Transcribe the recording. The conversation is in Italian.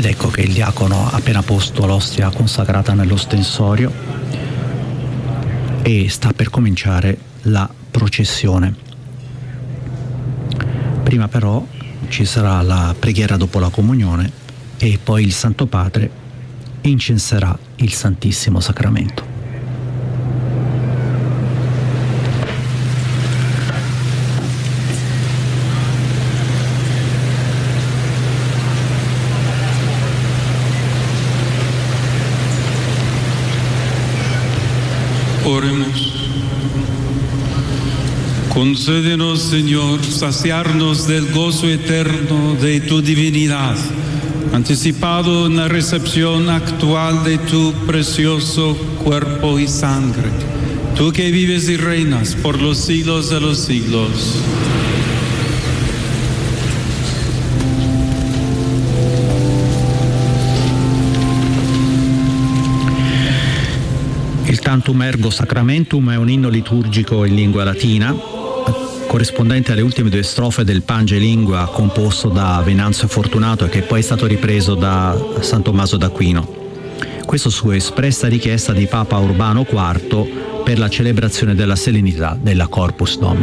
Ed ecco che il diacono ha appena posto l'ostia consacrata nell'ostensorio e sta per cominciare la processione. Prima però ci sarà la preghiera dopo la comunione e poi il Santo Padre incenserà il Santissimo Sacramento. Oremos. Concédenos, Señor, saciarnos del gozo eterno de tu divinidad, anticipado en la recepción actual de tu precioso cuerpo y sangre. Tú que vives y reinas por los siglos de los siglos. Il Tantum Ergo Sacramentum è un inno liturgico in lingua latina, corrispondente alle ultime due strofe del Pange Lingua composto da Venanzio Fortunato e che poi è stato ripreso da San Tommaso d'Aquino. Questo su espressa richiesta di Papa Urbano IV per la celebrazione della serenità della Corpus Domini.